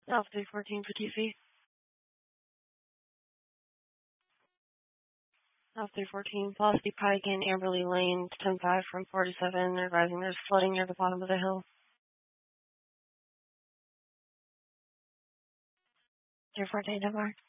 South 314 for TC. South 314, Velocity Pike in Amberley Lane, 10-5 from 47, advising there's flooding near the bottom of the hill. 314, Denmark.